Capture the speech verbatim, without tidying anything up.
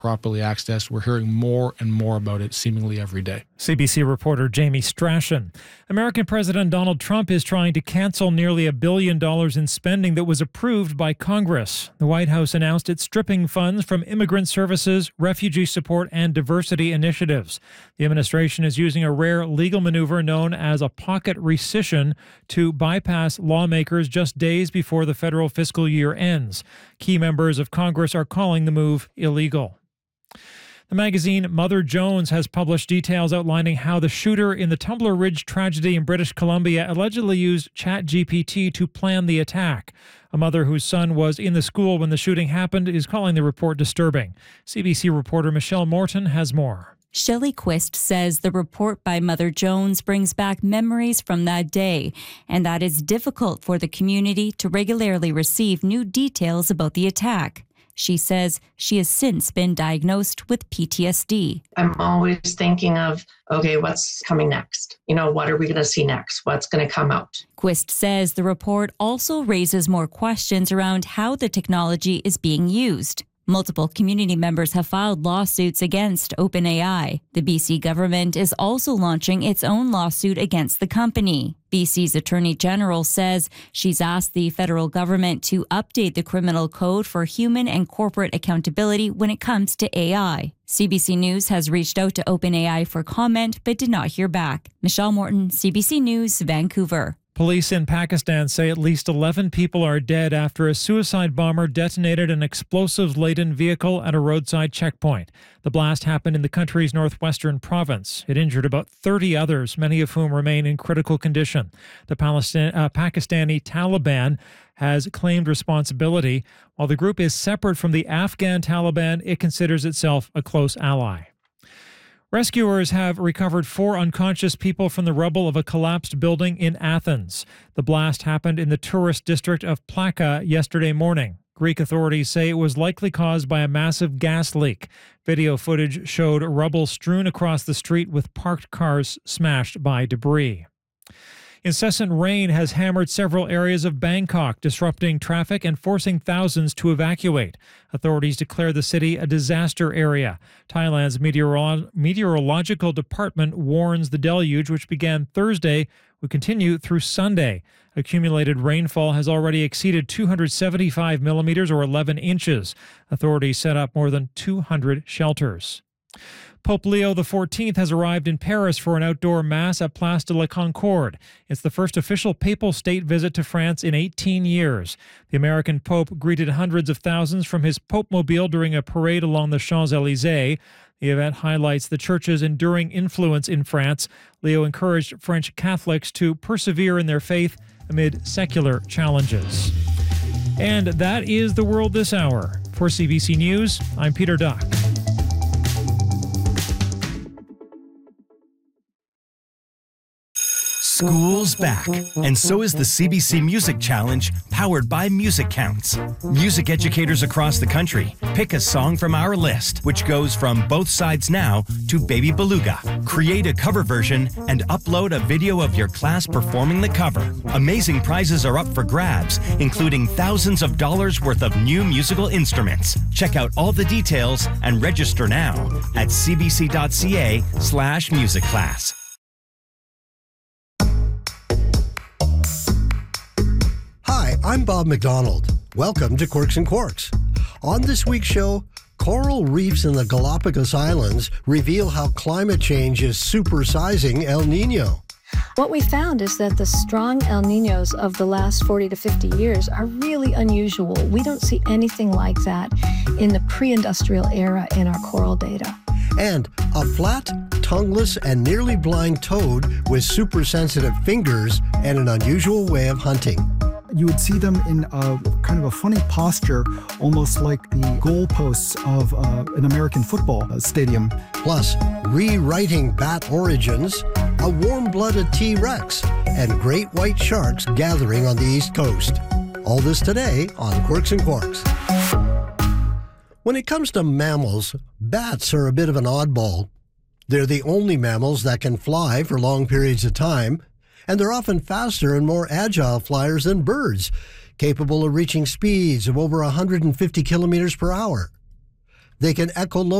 properly accessed. We're hearing more and more about it seemingly every day. C B C reporter Jamie Strachan. American President Donald Trump is trying to cancel nearly a billion dollars in spending that was approved by Congress. The White House announced it's stripping funds from immigrant services, refugee support, and diversity initiatives. The administration is using a rare legal maneuver known as a pocket rescission to bypass lawmakers just days before the federal fiscal year ends. Key members of Congress are calling the move illegal. The magazine Mother Jones has published details outlining how the shooter in the Tumbler Ridge tragedy in British Columbia allegedly used ChatGPT to plan the attack. A mother whose son was in the school when the shooting happened is calling the report disturbing. C B C reporter Michelle Morton has more. Shelley Quist says the report by Mother Jones brings back memories from that day, and that it's difficult for the community to regularly receive new details about the attack. She says she has since been diagnosed with P T S D. I'm always thinking of, okay, what's coming next? You know, what are we going to see next? What's going to come out? Quist says the report also raises more questions around how the technology is being used. Multiple community members have filed lawsuits against OpenAI. The B C government is also launching its own lawsuit against the company. B C's Attorney General says she's asked the federal government to update the criminal code for human and corporate accountability when it comes to A I. C B C News has reached out to OpenAI for comment but did not hear back. Michelle Morton, C B C News, Vancouver. Police in Pakistan say at least eleven people are dead after a suicide bomber detonated an explosives-laden vehicle at a roadside checkpoint. The blast happened in the country's northwestern province. It injured about thirty others, many of whom remain in critical condition. The Palestin- uh, Pakistani Taliban has claimed responsibility. While the group is separate from the Afghan Taliban, it considers itself a close ally. Rescuers have recovered four unconscious people from the rubble of a collapsed building in Athens. The blast happened in the tourist district of Plaka yesterday morning. Greek authorities say it was likely caused by a massive gas leak. Video footage showed rubble strewn across the street with parked cars smashed by debris. Incessant rain has hammered several areas of Bangkok, disrupting traffic and forcing thousands to evacuate. Authorities declare the city a disaster area. Thailand's meteorolo- meteorological department warns the deluge, which began Thursday, will continue through Sunday. Accumulated rainfall has already exceeded two hundred seventy-five millimeters or eleven inches. Authorities set up more than two hundred shelters. Pope Leo the fourteenth has arrived in Paris for an outdoor mass at Place de la Concorde. It's the first official papal state visit to France in eighteen years. The American Pope greeted hundreds of thousands from his Pope-mobile during a parade along the Champs-Élysées. The event highlights the church's enduring influence in France. Leo encouraged French Catholics to persevere in their faith amid secular challenges. And that is the world this hour. For C B C News, I'm Peter Duck. School's back, and so is the C B C Music Challenge, powered by Music Counts. Music educators across the country pick a song from our list, which goes from Both Sides Now to Baby Beluga. Create a cover version and upload a video of your class performing the cover. Amazing prizes are up for grabs, including thousands of dollars worth of new musical instruments. Check out all the details and register now at cbc.ca slash music class. Hi, I'm Bob McDonald. Welcome to Quirks and Quarks. On this week's show, coral reefs in the Galapagos Islands reveal how climate change is supersizing El Nino. What we found is that the strong El Niños of the last forty to fifty years are really unusual. We don't see anything like that in the pre-industrial era in our coral data. And a flat, tongueless, and nearly blind toad with super-sensitive fingers and an unusual way of hunting. You would see them in a kind of a funny posture, almost like the goalposts of uh, an American football stadium. Plus, rewriting bat origins, a warm-blooded T-Rex, and great white sharks gathering on the East Coast. All this today on Quirks and Quarks. When it comes to mammals, bats are a bit of an oddball. They're the only mammals that can fly for long periods of time, and they're often faster and more agile flyers than birds, capable of reaching speeds of over one hundred fifty kilometers per hour. They can echolocate